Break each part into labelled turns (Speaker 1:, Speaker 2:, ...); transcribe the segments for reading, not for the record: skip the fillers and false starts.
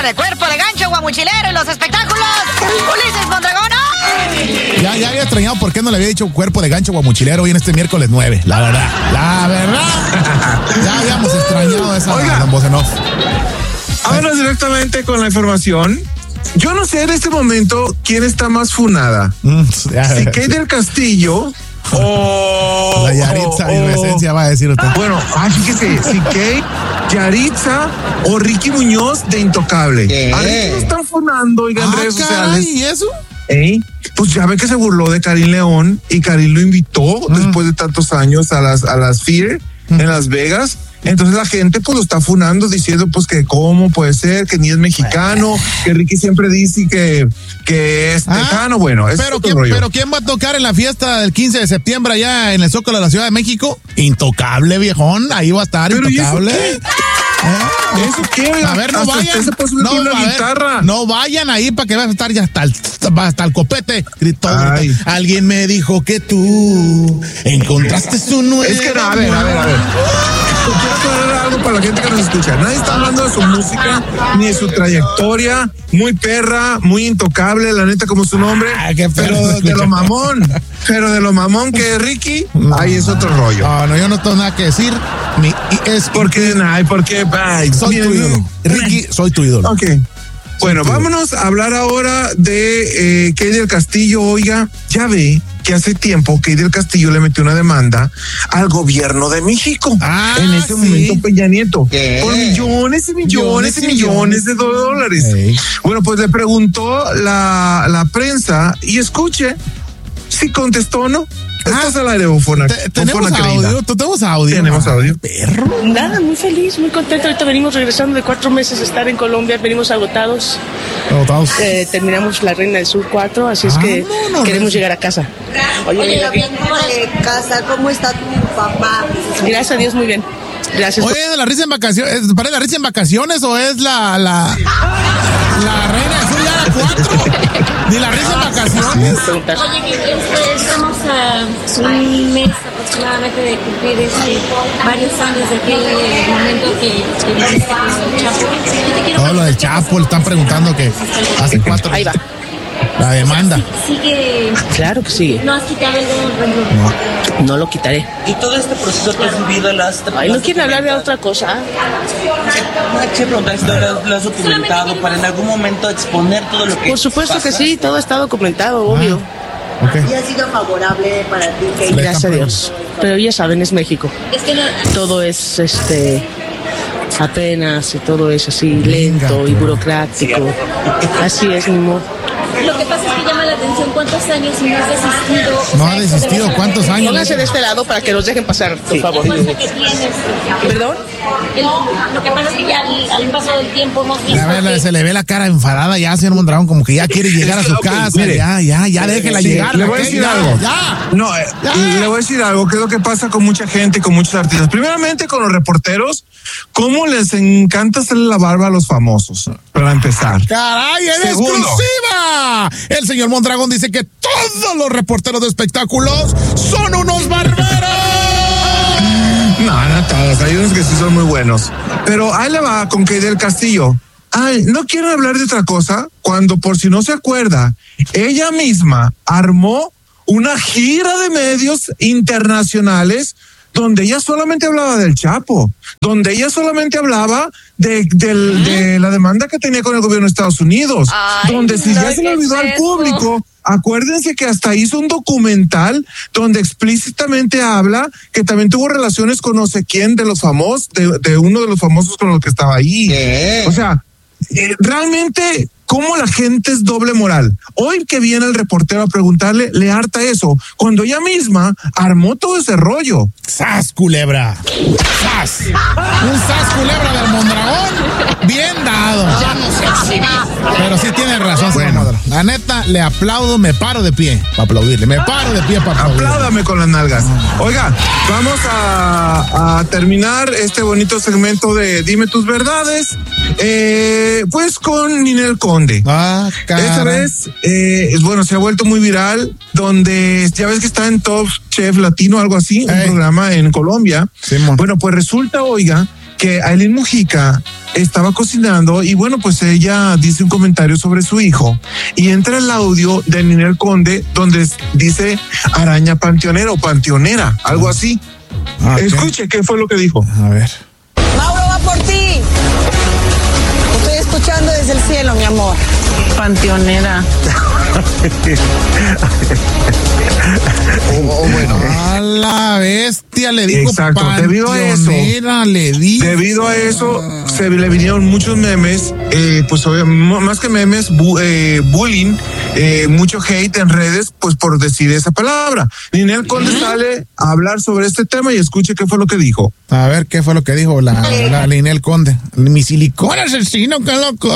Speaker 1: con el cuerpo de gancho guamuchilero y los espectáculos. Ulises Mondragón.
Speaker 2: Ya había extrañado por qué no le había dicho cuerpo de gancho guamuchilero hoy en este miércoles 9. La verdad. Ya habíamos extrañado esa voz en off.
Speaker 3: Vámonos directamente con la información. Yo no sé en este momento quién está más funada. Si Kate del Castillo o...
Speaker 2: La Yaritza y Esencia va a decir usted.
Speaker 3: Bueno, fíjese, si Kate, Yaritza o Ricky Muñoz de Intocable. A ver, ¿qué están funando, oigan, en redes sociales?
Speaker 2: ¿Y eso?
Speaker 3: Pues ya ve que se burló de Karim León y Karim lo invitó después de tantos años a las Fear en Las Vegas. Entonces la gente pues lo está funando diciendo pues que cómo puede ser, que ni es mexicano, que Ricky siempre dice que es tejano. Bueno,
Speaker 2: pero ¿quién va a tocar en la fiesta del 15 de septiembre allá en el Zócalo de la Ciudad de México? Intocable, viejón, ahí va a estar. ¿Pero Intocable.
Speaker 3: ¿Eso qué?
Speaker 2: A ver, no vayan ahí para que vas a estar ya hasta el copete. Gritó. Alguien me dijo que tú encontraste su nuevo.
Speaker 3: Es que a ver. Quiero aclarar algo para la gente que nos escucha. Nadie está hablando de su música ni de su trayectoria. Muy perra, muy intocable, la neta, como su nombre. Pero de lo mamón que es Ricky, ahí es otro rollo.
Speaker 2: No, yo no tengo nada que decir.
Speaker 3: Porque
Speaker 2: soy tu ídolo. Ricky, soy tu ídolo.
Speaker 3: Ok. Bueno, vámonos a hablar ahora de Kate del Castillo. Oiga, ya ve que hace tiempo Kate del Castillo le metió una demanda al gobierno de México. En ese momento Peña Nieto. Por millones y millones de dólares. Bueno, pues le preguntó la prensa y escuche si contestó o no. Estás al aire, bofona.
Speaker 2: ¿Tenemos audio?
Speaker 3: Tenemos audio.
Speaker 2: Perro.
Speaker 4: Nada, muy feliz, muy contento. Ahorita venimos regresando de 4 meses de estar en Colombia. Venimos agotados. Terminamos La Reina del Sur 4, así es que queremos llegar a casa.
Speaker 5: Oye, casa, ¿cómo está tu papá?
Speaker 4: Gracias a Dios, muy bien. Gracias.
Speaker 2: Oye, ¿de la risa en vacaciones? ¿Para la risa en vacaciones o es la Reina del Sur ya la 4? ¿Ni la risa en vacaciones?
Speaker 6: Oye, estamos a un mes aproximadamente de cumplir varios años de aquel momento que viviste con el Chapo.
Speaker 2: Todo lo del Chapo, le están preguntando que hace 4
Speaker 4: Ahí va.
Speaker 2: La demanda.
Speaker 6: Sigue.
Speaker 4: Claro que sigue.
Speaker 6: ¿No has quitado el dedo del renglón?
Speaker 4: No lo quitaré.
Speaker 7: ¿Y todo este proceso que has vivido
Speaker 4: ¿no quieren hablar de otra cosa?
Speaker 7: ¿Qué preguntas lo has documentado para en algún momento exponer todo lo que
Speaker 4: Por supuesto
Speaker 7: pasa?
Speaker 4: Que sí, todo está documentado, obvio.
Speaker 5: ¿Y ha sido favorable para ti, Kate?
Speaker 4: Gracias a Dios. Pero ya saben, es México.
Speaker 6: Es que no.
Speaker 4: Todo es apenas y todo es así lento y burocrático. Así es, mi amor.
Speaker 6: Lo que pasa es que llama la atención cuántos años y no has desistido.
Speaker 2: No ha desistido, ¿cuántos años?
Speaker 4: Pónganse de este lado para que nos dejen pasar, por favor.
Speaker 6: Que tienes,
Speaker 4: ¿Perdón?
Speaker 6: Lo que pasa es que ya al paso del tiempo hemos visto.
Speaker 2: A ver, se le ve la cara enfadada ya, señor Mondragón, como que ya quiere llegar a su casa.
Speaker 3: Mire,
Speaker 2: ya déjela llegar.
Speaker 3: Le voy a decir algo. Le voy a decir algo, que es lo que pasa con mucha gente y con muchos artistas. Primeramente, con los reporteros, ¿cómo les encanta hacerle la barba a los famosos? Para empezar.
Speaker 2: ¡Caray, en exclusiva! El señor Mondragón dice que todos los reporteros de espectáculos son unos barberos.
Speaker 3: No todos, hay unos que sí son muy buenos. Pero ahí le va con Kate del Castillo. No quiero hablar de otra cosa, cuando por si no se acuerda, ella misma armó una gira de medios internacionales donde ella solamente hablaba del Chapo, donde ella solamente hablaba de la demanda que tenía con el gobierno de Estados Unidos, donde si ya se le olvidó al público, acuérdense que hasta hizo un documental donde explícitamente habla que también tuvo relaciones con no sé quién de los famosos, de uno de los famosos con los que estaba ahí. O sea, realmente, ¿cómo la gente es doble moral? Hoy que viene el reportero a preguntarle, le harta eso, cuando ella misma armó todo ese rollo.
Speaker 2: ¡Sas, culebra! ¡Sas! Un sas, culebra del Mondragón, bien dado.
Speaker 1: Ya no sé.
Speaker 2: Pero sí tiene razón, señor Mondragón. La neta, le aplaudo, me paro de pie para aplaudirle. Me paro de pie para aplaudirle.
Speaker 3: Apláudame con las nalgas. Oiga, vamos a terminar este bonito segmento de Dime tus verdades, pues con Ninel Conde. Esta vez, se ha vuelto muy viral, donde ya ves que está en Top Chef Latino, algo así, un programa en Colombia.
Speaker 2: Sí,
Speaker 3: bueno, pues resulta, oiga, que Aileen Mujica estaba cocinando y bueno, pues ella dice un comentario sobre su hijo y entra el audio de Ninel Conde donde dice araña panteonera o panteonera, algo así. Okay. Escuche qué fue lo que dijo.
Speaker 2: A ver.
Speaker 5: Mauro va por ti. Te estoy escuchando desde el cielo, mi amor.
Speaker 7: Panteonera.
Speaker 2: Bueno. A la bestia le digo.
Speaker 3: Exacto, debido a eso se le vinieron muchos memes, pues más que memes, bullying, mucho hate en redes, pues por decir esa palabra. Ninel Conde sale a hablar sobre este tema y escuche qué fue lo que dijo.
Speaker 2: A ver, ¿qué fue lo que dijo la Ninel Conde? Mi silicona asesino, qué loco.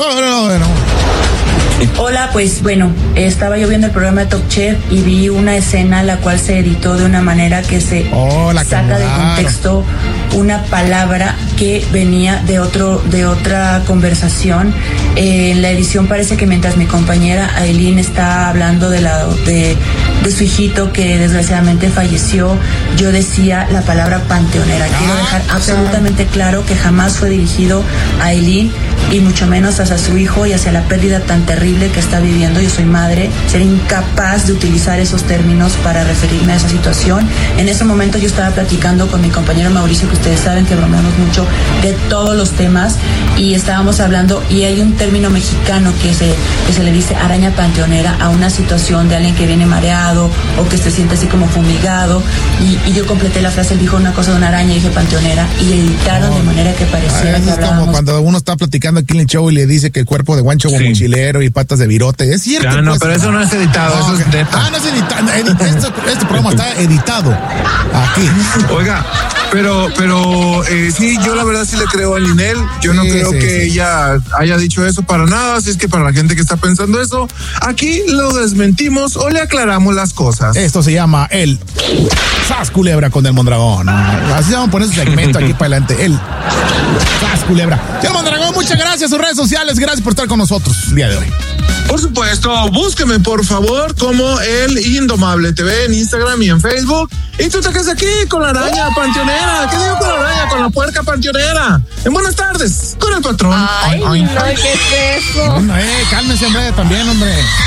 Speaker 8: Hola, pues bueno, estaba yo viendo el programa de Top Chef y vi una escena la cual se editó de una manera que se saca de contexto una palabra que venía de otra conversación. En la edición parece que mientras mi compañera Aileen está hablando de su hijito que desgraciadamente falleció, yo decía la palabra panteonera. Quiero dejar absolutamente claro que jamás fue dirigido a Aileen y mucho menos hacia su hijo y hacia la pérdida tan terrible que está viviendo. Yo soy madre, seré incapaz de utilizar esos términos para referirme a esa situación. En ese momento yo estaba platicando con mi compañero Mauricio, que ustedes saben que bromeamos mucho de todos los temas, y estábamos hablando, y hay un término mexicano que se le dice araña panteonera a una situación de alguien que viene mareado o que se siente así como fumigado, y yo completé la frase, él dijo una cosa de una araña y dije panteonera, y editaron de manera que pareciera que hablábamos.
Speaker 2: Es como cuando uno está platicando aquí en el show y le dice que el cuerpo de guancho como mochilero y patas de virote, es cierto.
Speaker 3: Ya, no, pues, pero eso no es editado, eso es neta.
Speaker 2: No es editado, este programa está editado aquí.
Speaker 3: Oiga, pero sí, yo la verdad sí le creo a Ninel, yo no creo que ella haya dicho eso para nada, así es que para la gente que está pensando eso, aquí lo desmentimos o le aclaramos las cosas.
Speaker 2: Esto se llama el Sas Culebra con el Mondragón. Así vamos a poner ese segmento aquí para adelante, el Sas Culebra. Señor Mondragón, muchas gracias, sus redes sociales, gracias por estar con nosotros el día de hoy.
Speaker 3: Por supuesto, búsqueme por favor como El Indomable TV en Instagram y en Facebook. Y tú te quedas aquí con la araña panteonera. ¿Qué digo con la araña? Con la puerca panteonera. En Buenas Tardes, con el patrón.
Speaker 5: Ay, no, ¿qué es eso?
Speaker 2: Cálmense, hombre, también, hombre.